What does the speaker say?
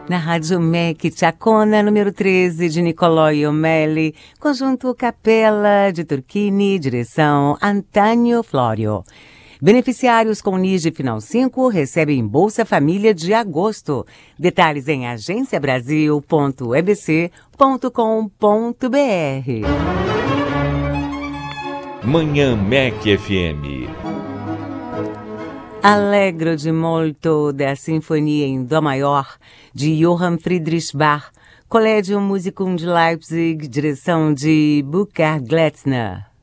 Na Rádio MEC Chacona, número 13, de Nicolò Iomelli, conjunto Capela de Turchini, direção Antônio Flório. Beneficiários com NIS Final 5 recebem Bolsa Família de agosto. Detalhes em agenciabrasil.ebc.com.br. Manhã MEC FM. Allegro de molto da Sinfonia em Dó Maior, de Johann Friedrich Bach, Collegium Musicum de Leipzig, direção de Burkhard Gletzner.